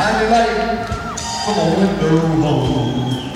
Time to like, come on and go home.